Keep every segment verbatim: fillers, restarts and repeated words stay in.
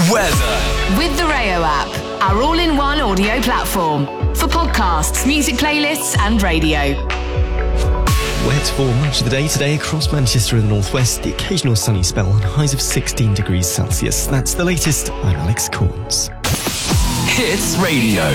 Weather. With the Rayo app, our all-in-one audio platform for podcasts, music playlists and radio. Wet for much of the day today across Manchester and the northwest. The occasional sunny spell and highs of sixteen degrees Celsius. That's the latest. I'm Alex Corns. Hits Radio.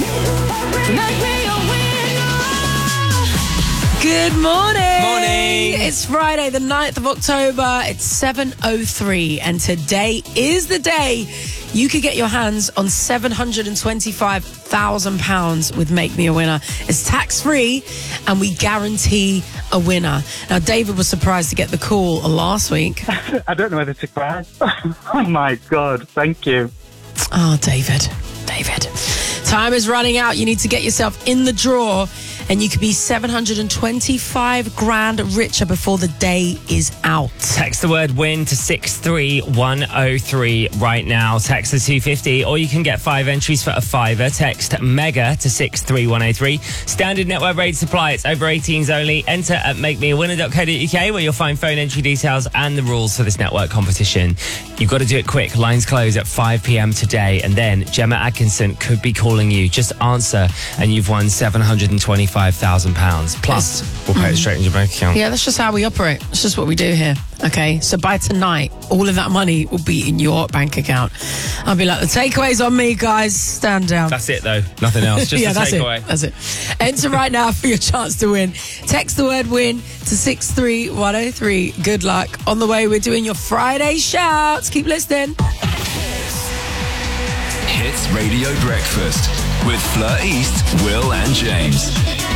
Good morning. Morning. It's Friday, the ninth of October. It's seven oh three, and today is the day you could get your hands on seven hundred twenty-five thousand pounds with Make Me a Winner. It's tax-free, and we guarantee a winner. Now, David was surprised to get the call last week. I don't know whether to cry. Oh, my God. Thank you. Oh, David. David. Time is running out. You need to get yourself in the draw, and you could be seven hundred twenty-five grand richer before the day is out. Text the word WIN to six three one oh three right now. Text the two fifty, or you can get five entries for a fiver. Text MEGA to six three one oh three. Standard network rates apply. It's over eighteens only. Enter at make me a winner dot co dot uk, where you'll find phone entry details and the rules for this network competition. You've got to do it quick. Lines close at five p.m. today, and then Gemma Atkinson could be calling you. Just answer, and you've won seven hundred twenty-five thousand pounds. Plus, we'll pay it straight into your bank account. Yeah, that's just how we operate. It's just what we do here. Okay, so by tonight, all of that money will be in your bank account. I'll be like, the takeaway's on me, guys. Stand down. That's it, though. Nothing else. Just yeah, a that's takeaway. it. That's it. Enter right now for your chance to win. Text the word WIN to six three one oh three. Good luck. On the way, we're doing your Friday shouts. Keep listening. Hits Radio Breakfast with Fleur East, Will and James.